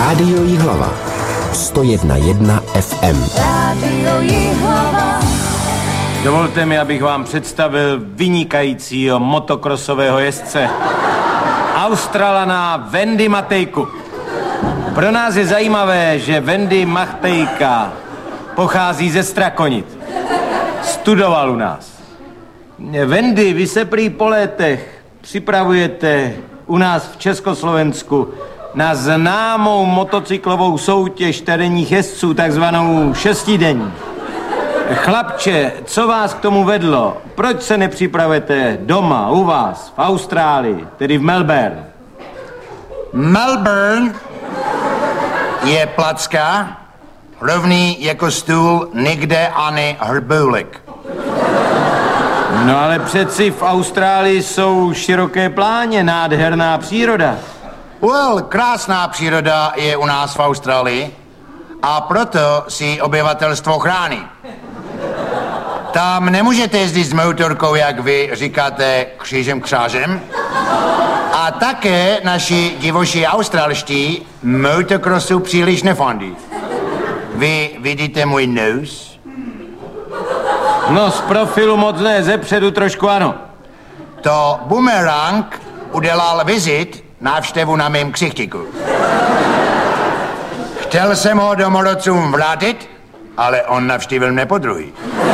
Rádio Jihlava 101,1 FM. Rádio Jihlava. Dovolte mi, abych vám představil vynikajícího motokrosového jezdce. Australana Wendy Matejku. Pro nás je zajímavé, že Wendy Matejka pochází ze Strakonic. Studoval u nás. Wendy, vy se prý po létech připravujete u nás v Československu na známou motocyklovou soutěž terénních jezdců, takzvanou šestidenní. Chlapče, co vás k tomu vedlo? Proč se nepřipravujete doma, u vás, v Austrálii, tedy v Melbourne? Melbourne je placka, rovný jako stůl, nikde ani hrboulik. No ale přeci v Austrálii jsou široké pláně, nádherná příroda. Well, krásná příroda je u nás v Austrálii a proto si obyvatelstvo chrání. Tam nemůžete jezdit s motorkou, jak vy říkáte, křížem křážem. A také naši divoší australští motocrossu příliš nefandí. Vy vidíte můj nos? No z profilu moc ne, zepředu trošku ano. To Boomerang udělal vizit, návštěvu na mém ksichtiku. Chtěl jsem ho domorodcům vrátit, ale on navštívil mě podruhý.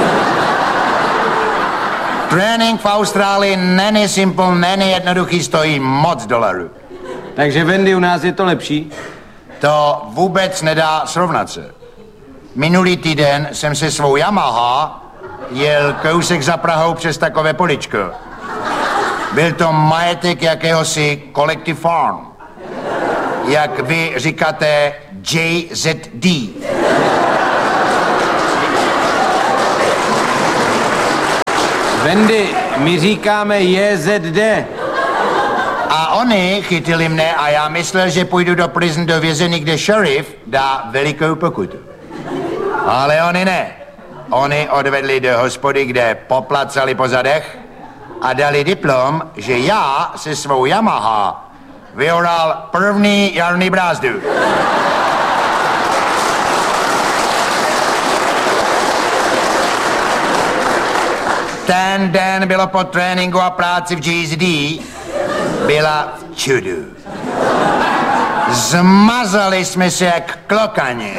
Trénink v Austrálii není simple, není jednoduchý, stojí moc $. Takže Wendy, u nás je to lepší? To vůbec nedá srovnat se. Minulý týden jsem se svou Yamaha jel kousek za Prahou přes takové poličko. Byl to majetek jakéhosi Collective Farm. Jak vy říkáte JZD. Wendy, my říkáme JZD. A oni chytili mne a já myslel, že půjdu do prison, do vězení, kde šerif dá velikou pokutu. Ale oni ne. Oni odvedli do hospody, kde poplacali po zadech a dali diplom, že já se svou Yamaha vyoral první jarní brázdu. Ten den bylo po tréninku a práci v GSD, byla v čudu. Zmazali jsme se jak klokani.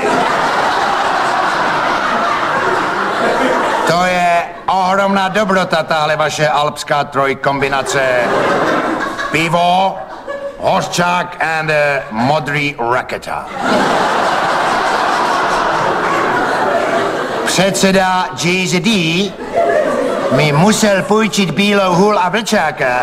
To je ohromná dobrota, tahle vaše alpská trojkombinace. Pivo, hořčák and modrý raketa. Předseda GZD mi musel půjčit bílou hůl a vlčáka.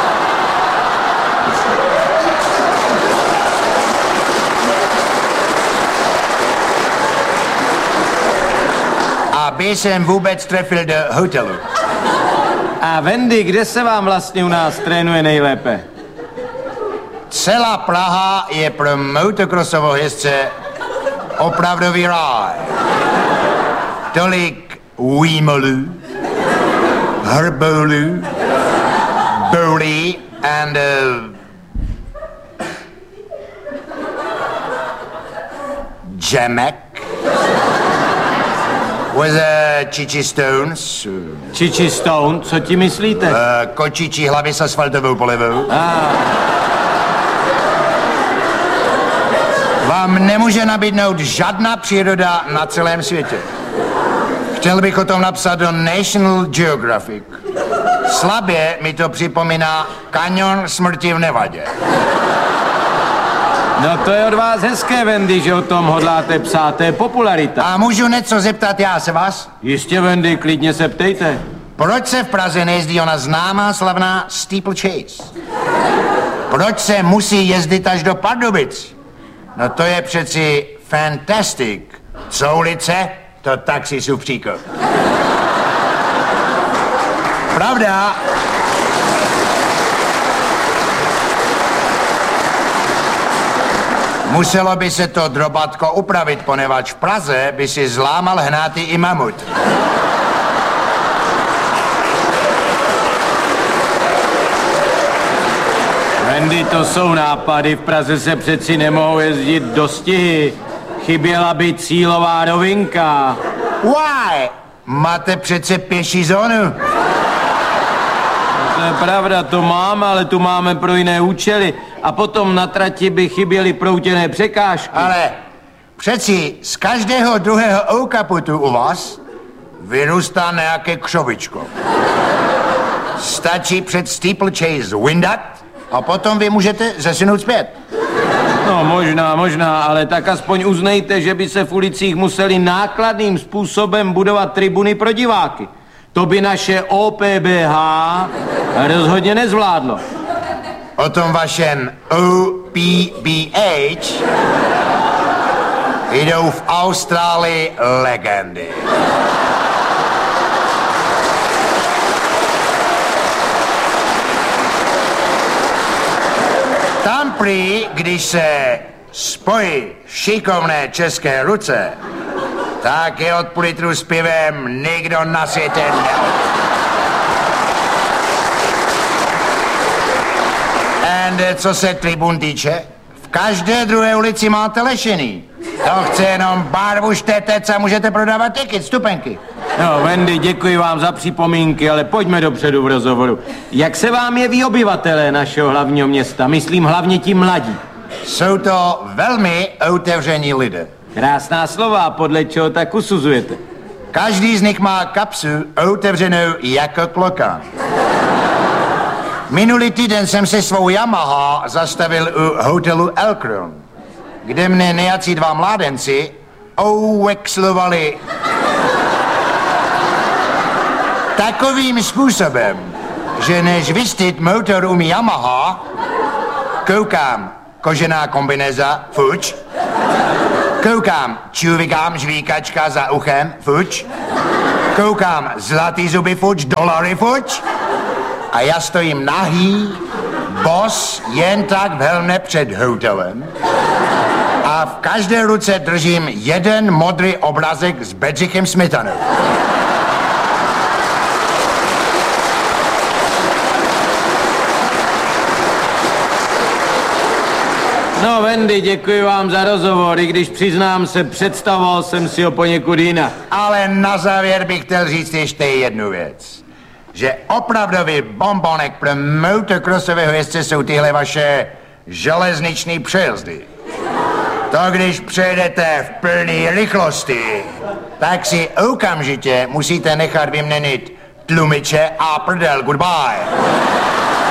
Aby jsem vůbec trefil do hotelu. A Wendy, kde se vám vlastně u nás trénuje nejlépe? Celá Praha je pro motocrossového jezdce opravdový ráj. Tolik výmolů, hrbolů, bolí and jamek. With Chichi Stones. Chichi Stone, co ti myslíte? Kočičí hlavy s asfaltovou polevou. Vám nemůže nabídnout žádná příroda na celém světě. Chtěl bych o tom napsat do National Geographic. Slabě mi to připomíná Kaňon smrti v Nevadě. No to je od vás hezké, Wendy, že o tom hodláte psát, to je popularita. A můžu něco zeptat já se vás? Jistě, Wendy, klidně se ptejte. Proč se v Praze nejezdí ona známá slavná steeplechase? Proč se musí jezdit až do Pardubic? No to je přeci fantastic. Co ulice, to taxi supříko. Pravda? Muselo by se to drobatko upravit, ponevač v Praze by si zlámal hnáty i mamut. Wendy, to jsou nápady, v Praze se přeci nemohou jezdit dostihy. Chyběla by cílová rovinka. Why? Máte přece pěší zónu. To je pravda, to máme, ale tu máme pro jiné účely. A potom na trati by chyběly proutěné překážky. Ale přeci z každého druhého okaputu u vás vyrůstá nějaké křovičko. Stačí před steeplechase vyndat a potom vy můžete zesunout zpět. No možná, ale tak aspoň uznejte, že by se v ulicích museli nákladným způsobem budovat tribuny pro diváky. To by naše OPBH rozhodně nezvládlo. O tom vašem OPBH jdou v Austrálii legendy. Tam prý, když se spojí šikovné české ruce, tak je od půl litru s pivem nikdo na světě neodpustí. And co se tribun týče, v každé druhé ulici máte lešiny. To chce jenom barvu štetec a můžete prodávat tiket, vstupenky. No, Wendy, děkuji vám za připomínky, ale pojďme dopředu v rozhovoru. Jak se vám jeví obyvatelé našeho hlavního města? Myslím hlavně ti mladí. Jsou to velmi otevření lidé. Krásná slova, podle čeho tak usuzujete? Každý z nich má kapsu otevřenou jako klokan. Minulý týden jsem se svou Yamaha zastavil u hotelu Elkron, kde mne nějací dva mládenci ovexlovali takovým způsobem, že než vystít motor u mý Yamaha, koukám kožená kombinéza, fuč, koukám čuvikám žvíkačka za uchem, fuč, koukám zlatý zuby, fuč, dolary, fuč, a já stojím nahý, bos, jen tak v helmě před hotelem a v každé ruce držím jeden modrý obrázek s Bedřichem Smetanou. No, Wendy, děkuji vám za rozhovor, i když přiznám se, představoval jsem si ho poněkud jinak. Ale na závěr bych chtěl říct ještě jednu věc. Že opravdový bombonek pro motocrossového jezdce jsou tyhle vaše železniční přejezdy. To, když přejedete v plné rychlosti, tak si okamžitě musíte nechat vyměnit tlumiče a prdel. Goodbye.